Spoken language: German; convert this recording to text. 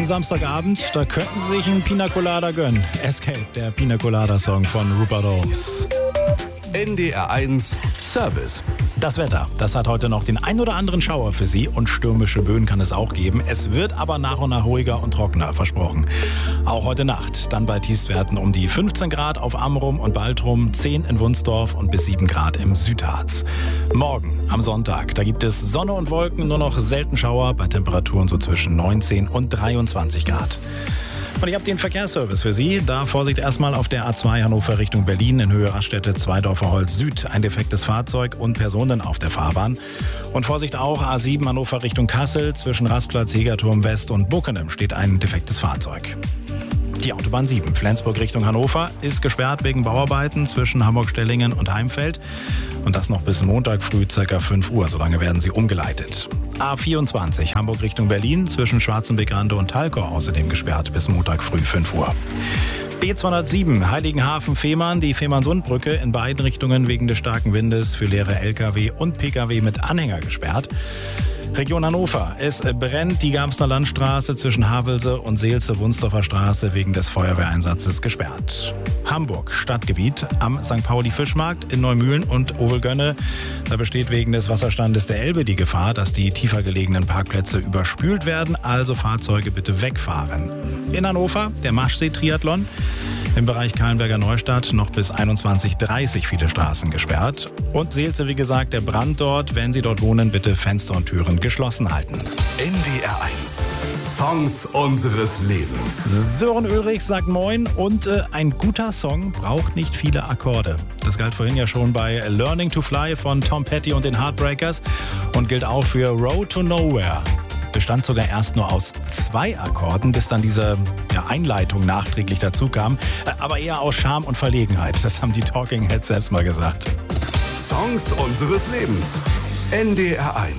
einen Samstagabend, da könnten Sie sich einen Pina Colada gönnen. Escape, der Pina Colada Song von Rupert Holmes. NDR1 Service. Das Wetter, das hat heute noch den ein oder anderen Schauer für Sie und stürmische Böen kann es auch geben. Es wird aber nach und nach ruhiger und trockener, versprochen. Auch heute Nacht, dann bei Tiefstwerten um die 15 Grad auf Amrum und Baltrum, 10 in Wunsdorf und bis 7 Grad im Südharz. Morgen, am Sonntag, da gibt es Sonne und Wolken, nur noch selten Schauer bei Temperaturen so zwischen 19 und 23 Grad. Und ich habe den Verkehrsservice für Sie. Da Vorsicht erstmal auf der A2 Hannover Richtung Berlin in Höhe Raststätte Zweidorfer Holz Süd. Ein defektes Fahrzeug und Personen auf der Fahrbahn. Und Vorsicht auch A7 Hannover Richtung Kassel. Zwischen Rastplatz Hegerturm West und Buckenem steht ein defektes Fahrzeug. Die Autobahn 7, Flensburg Richtung Hannover, ist gesperrt wegen Bauarbeiten zwischen Hamburg-Stellingen und Heimfeld. Und das noch bis Montag früh ca. 5 Uhr. Solange werden sie umgeleitet. A24, Hamburg Richtung Berlin, zwischen Schwarzenbeck-Rande und Talkau außerdem gesperrt bis Montag früh 5 Uhr. B207, Heiligenhafen-Fehmarn, die Fehmarnsundbrücke in beiden Richtungen wegen des starken Windes für leere Lkw und Pkw mit Anhänger gesperrt. Region Hannover. Es brennt die Garbsner Landstraße zwischen Havelse und Seelze-Wunsdorfer Straße wegen des Feuerwehreinsatzes gesperrt. Hamburg, Stadtgebiet am St. Pauli-Fischmarkt in Neumühlen und Ovelgönne. Da besteht wegen des Wasserstandes der Elbe die Gefahr, dass die tiefer gelegenen Parkplätze überspült werden, also Fahrzeuge bitte wegfahren. In Hannover der Maschsee-Triathlon. Im Bereich Kahlenberger Neustadt noch bis 21:30 viele Straßen gesperrt. Und Seelze, wie gesagt, der Brand dort. Wenn Sie dort wohnen, bitte Fenster und Türen geschlossen halten. NDR1 Songs unseres Lebens. Sören Ulrich sagt Moin und ein guter Song braucht nicht viele Akkorde. Das galt vorhin ja schon bei Learning to Fly von Tom Petty und den Heartbreakers und gilt auch für Road to Nowhere. Bestand sogar erst nur aus 2 Akkorden, bis dann diese Einleitung nachträglich dazu kam. Aber eher aus Scham und Verlegenheit. Das haben die Talking Heads selbst mal gesagt. Songs unseres Lebens. NDR1.